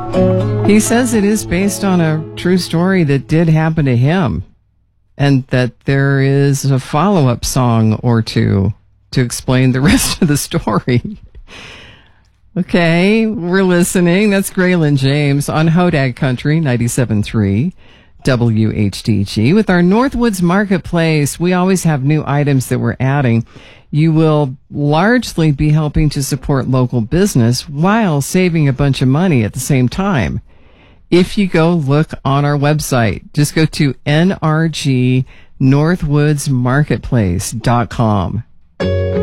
He says it is based on a true story that did happen to him, and that there is a follow-up song or two to explain the rest of the story. Okay, we're listening. That's Graylin James on Hodag Country 97.3 WHDG. With our Northwoods Marketplace, we always have new items that we're adding. You will largely be helping to support local business while saving a bunch of money at the same time. If you go look on our website, just go to nrgnorthwoodsmarketplace.com.